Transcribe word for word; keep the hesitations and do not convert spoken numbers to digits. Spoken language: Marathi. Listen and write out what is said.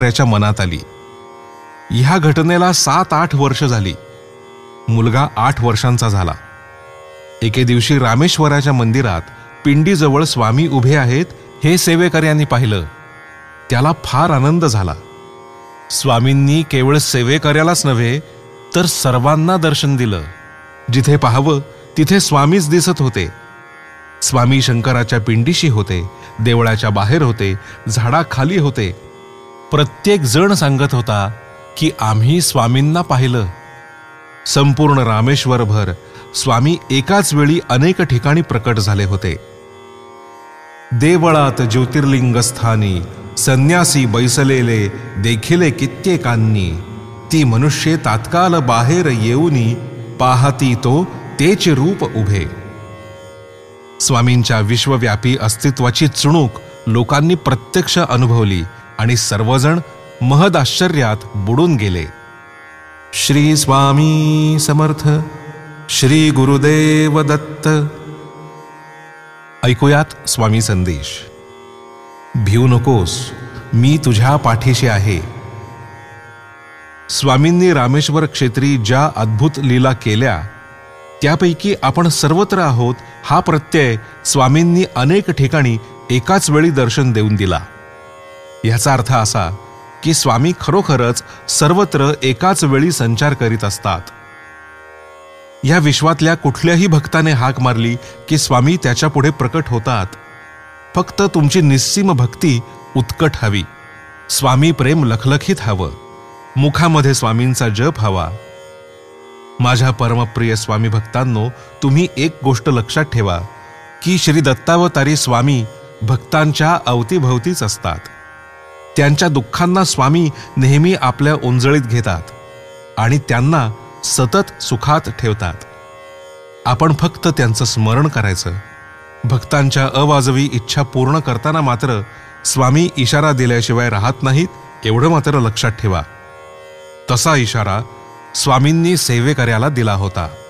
त्याच्या मनात आली. ह्या घटनेला सात आठ वर्ष झाली. मुलगा आठ वर्षांचा झाला. एके दिवशी रामेश्वराच्या मंदिरात पिंडीजवळ स्वामी उभे आहेत हे सेवेकऱ्यांनी पाहिलं. त्याला फार आनंद झाला. स्वामींनी केवळ सेवेकऱ्यालाच नव्हे तर सर्वांना दर्शन दिलं. जिथे पाहावं तिथे स्वामीच दिसत होते. स्वामी शंकराच्या पिंडीशी होते, देवळाच्या बाहेर होते, झाडाखाली होते. प्रत्येक जण सांगत होता की आम्ही स्वामींना पाहिलं. संपूर्ण रामेश्वरभर स्वामी एकाच वेळी अनेक ठिकाणी प्रकट झाले होते. देवळात ज्योतिर्लिंगस्थानी संन्यासी बैसलेले देखिले कित्येकांनी, ती मनुष्ये तात्काळ बाहेर येऊनी, पाहती तो तेच रूप उभे. स्वामींच्या विश्वव्यापी अस्तित्वाची चुणूक लोकांनी प्रत्यक्ष अनुभवली आणि सर्वजण महद आश्चर्यात बुडून गेले. श्री स्वामी समर्थ. श्री गुरुदेव दत्त. ऐकूयात स्वामी संदेश. भिऊ नकोस, मी तुझ्या पाठीशी आहे. स्वामींनी रामेश्वर क्षेत्री ज्या अद्भुत लीला केल्या त्यापैकी आपण सर्वत्र आहोत हा प्रत्यय स्वामींनी अनेक ठिकाणी एकाच वेळी दर्शन देऊन दिला. याचा अर्थ असा की स्वामी खरोखरच सर्वत्र एकाच वेळी संचार करीत असतात. या विश्वातल्या कुठल्याही भक्ताने हाक मारली की स्वामी त्याच्या पुढे प्रकट होतात. फक्त तुमची निस्सीम भक्ती उत्कट हवी. स्वामी प्रेम लखलखीत हवं. मुखामध्ये स्वामींचा जप हवा. माझ्या परमप्रिय स्वामी भक्तांनो, तुम्ही एक गोष्ट लक्षात ठेवा की श्री दत्तावतारी स्वामी भक्तांच्या अवतीभवतीच असतात. त्यांच्या दुःखांना स्वामी नेहमी आपल्या ओंजळीत घेतात आणि त्यांना सतत सुखात ठेवतात. आपण फक्त त्यांचं स्मरण करायचं. भक्तांच्या अवाजवी इच्छा पूर्ण करताना मात्र स्वामी इशारा दिल्याशिवाय राहत नाहीत, एवढं मात्र लक्षात ठेवा. तसा इशारा स्वामींनी सेवेकऱ्याला दिला होता.